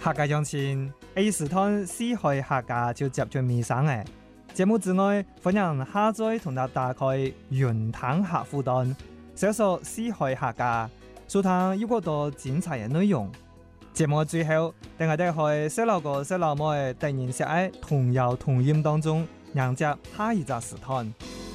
客家鄉親 A 時段四海客家就接住尾聲嘅節目之外，歡迎下載同大家打開雲談客戶端，搜索四海客家，收聽有好多精彩嘅內容。節目最後，等我哋去細路哥細路妹突然寫喺童謠童謠當中，迎接下一個時段。